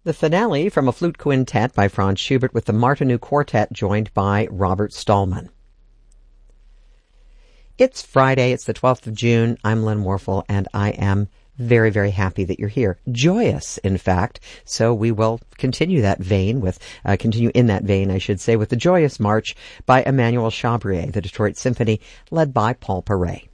The finale from a flute quintet by Franz Schubert with the Martinu Quartet joined by Robert Stallman. It's Friday, it's the 12th of June. I'm Lynn Warfel, and I am very, very happy that you're here. Joyous, in fact. So we will continue in that vein, I should say, with the Joyous March by Emmanuel Chabrier, the Detroit Symphony, led by Paul Paray.